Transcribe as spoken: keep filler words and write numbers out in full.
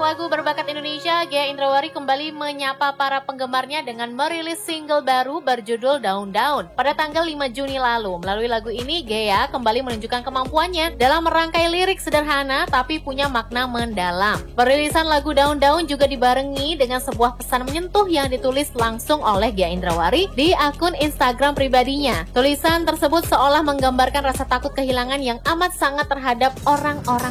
lagu berbakat Indonesia, Ghea Indrawari kembali menyapa para penggemarnya dengan merilis single baru berjudul Daun-Daun pada tanggal lima Juni lalu. Melalui lagu ini, Ghea kembali menunjukkan kemampuannya dalam merangkai lirik sederhana tapi punya makna mendalam. Perilisan lagu Daun-Daun juga dibarengi dengan sebuah pesan menyentuh yang ditulis langsung oleh Ghea Indrawari di akun Instagram pribadinya. Tulisan tersebut seolah menggambarkan rasa takut kehilangan yang amat sangat terhadap orang-orang